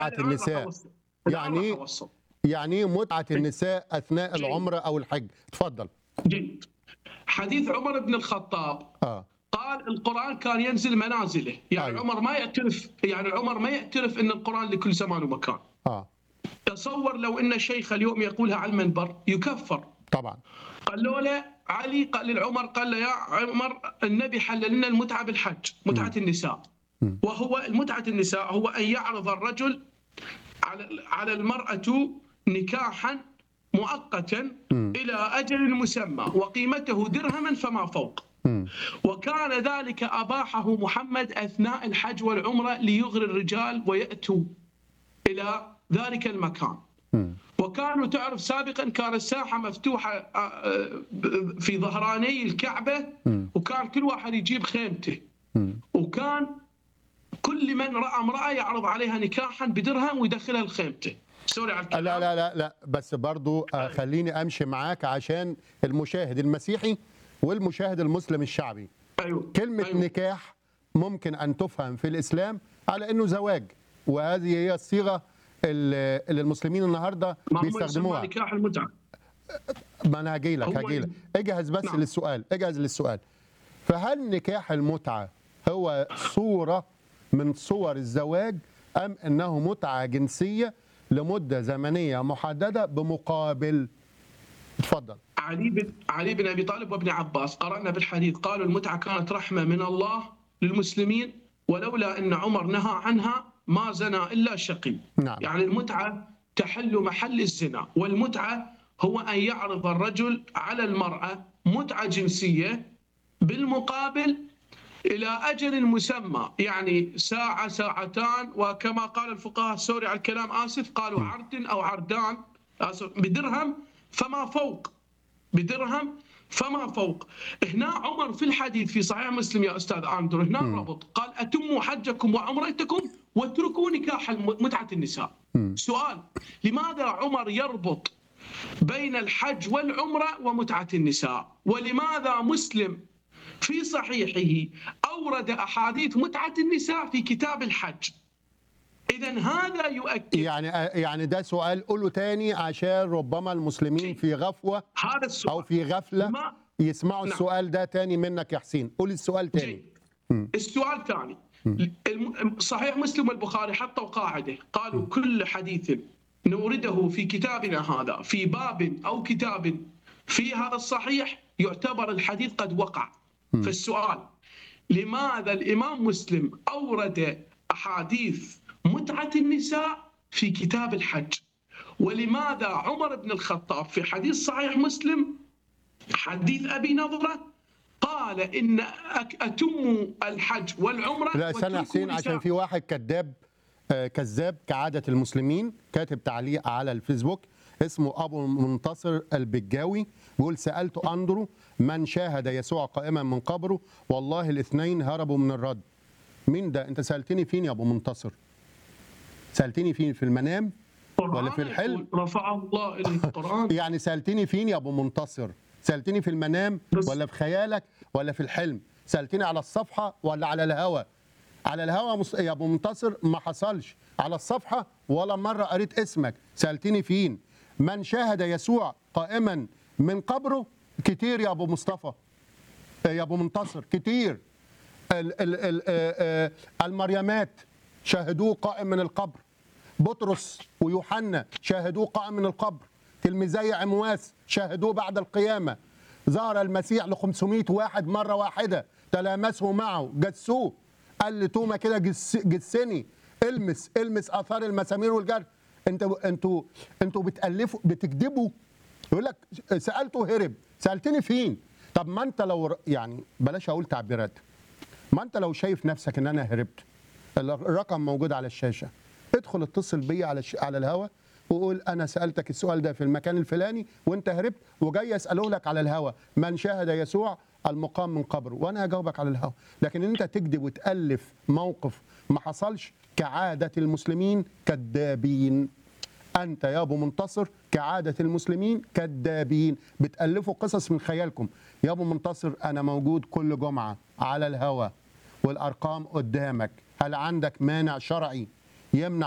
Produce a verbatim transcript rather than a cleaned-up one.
النساء يعني يعني متعة النساء أثناء جيد. العمرة أو الحج. تفضل. جيد. حديث عمر بن الخطاب آه. قال القرآن كان ينزل منازله، يعني أيوة. عمر ما يعترف يعني عمر ما يعترف ان القرآن لكل زمان ومكان. آه. تصور لو ان الشيخ اليوم يقولها على المنبر يكفر. طبعا. قالوا له علي قال للعمر قال له يا عمر النبي حلل لنا المتعة بالحج، متعة م. النساء. م. وهو المتعة النساء هو أن يعرض الرجل على على المرأة نكاحا مؤقتا م. إلى أجل مسمى وقيمته درهما فما فوق. م. وكان ذلك أباحه محمد أثناء الحج والعمرة ليغري الرجال ويأتوا إلى ذلك المكان. م. وكانوا تعرف سابقا كان الساحة مفتوحة في ظهراني الكعبة، م. وكان كل واحد يجيب خيمته، م. وكان كل من رأى امرأة يعرض عليها نكاحا بدرهم ويدخلها لخيمته. سوري على الكلام. لا لا لا لا بس برضو آه، خليني أمشي معاك عشان المشاهد المسيحي والمشاهد المسلم الشعبي. أيوه. كلمة أيوه. نكاح ممكن أن تفهم في الإسلام على أنه زواج، وهذه هي الصيغة اللي اللي المسلمين النهارده ما هو بيستخدموها. يسمى نكاح المتعة. ما انا هجي لك هو هجي لك اجهز بس نعم. للسؤال اجهز للسؤال فهل نكاح المتعة هو صورة من صور الزواج أم أنه متعة جنسية لمدة زمنية محددة بمقابل؟ اتفضل. علي بن علي بن ابي طالب وابن عباس قرانا بالحديث قالوا المتعه كانت رحمه من الله للمسلمين، ولولا ان عمر نهى عنها ما زنى الا شقي. نعم. يعني المتعه تحل محل الزنا، والمتعه هو ان يعرض الرجل على المراه متعه جنسيه بالمقابل الى اجل مسمى، يعني ساعه ساعتان، وكما قال الفقهاء سوري على الكلام اسف قالوا عرض او عردان بدرهم فما فوق، بدرهم فما فوق. هنا عمر في الحديث في صحيح مسلم يا استاذ اندرو هنا م. ربط قال اتموا حجكم وعمرتكم واتركوا نكاح متعه النساء. م. سؤال، لماذا عمر يربط بين الحج والعمره ومتعه النساء؟ ولماذا مسلم في صحيحه اورد احاديث متعه النساء في كتاب الحج؟ إذا هذا يؤكد يعني يعني ده سؤال قوله تاني عشان ربما المسلمين في غفوة هذا السؤال أو في غفلة ما يسمعوا نعم. السؤال ده تاني منك يا حسين. قول السؤال تاني. جيد. السؤال الثاني، صحيح مسلم والبخاري حطوا قاعدة قالوا كل حديث نورده في كتابنا هذا في باب أو كتاب في هذا الصحيح يعتبر الحديث قد وقع. فالسؤال، لماذا الإمام مسلم أورد أحاديث متعة النساء في كتاب الحج؟ ولماذا عمر بن الخطاب في حديث صحيح مسلم حديث أبي نضرة قال إن أتموا الحج والعمرة؟ لا استنى يا حسين عشان في واحد كذاب آه كذاب كعادة المسلمين كاتب تعليق على الفيسبوك اسمه أبو منتصر البجاوي بيقول سألت أندرو من شاهد يسوع قائما من قبره والله الاثنين هربوا من الرد. مين ده؟ أنت سألتني فين يا أبو منتصر؟ سألتني فين؟ في المنام ولا في الحلم؟ رفع الله إليه القرآن. يعني سألتني فين يا أبو منتصر؟ سألتني في المنام ولا في خيالك ولا في الحلم؟ سألتني على الصفحة ولا على الهوا؟ على الهوا مص... يا أبو منتصر ما حصلش. على الصفحة ولا مرة قريت اسمك. سألتني فين؟ من شاهد يسوع قائما من قبره كتير يا أبو مصطفى يا أبو منتصر كتير. ال... ال... ال... المريمات شاهدوه قائم من القبر. بطرس ويوحنا شاهدوه قائم من القبر. تلميذي عمواس شاهدوه بعد القيامة. ظهر المسيح ل خمسمائة واحد مرة واحدة تلامسوا معه جسوه. قال لتوما كده جس جسني المس المس آثار المسامير والجرح. انتوا انتوا انتوا بتألفوا بتكذبوا. يقول لك سألته هرب. سألتني فين؟ طب ما انت لو يعني بلاش اقول تعبيرات. ما انت لو شايف نفسك ان انا هربت الرقم موجود على الشاشة. ادخل اتصل بيا على الش... على الهوا وقول انا سالتك السؤال ده في المكان الفلاني وانت هربت وجاي اساله لك على الهوا من شاهد يسوع المقام من قبره وانا هجاوبك على الهوا. لكن انت تكذب وتالف موقف ما حصلش كعاده المسلمين كذابين. انت يا ابو منتصر كعاده المسلمين كذابين بتالفوا قصص من خيالكم. يا ابو منتصر انا موجود كل جمعه على الهوا والارقام قدامك. هل عندك مانع شرعي يمنع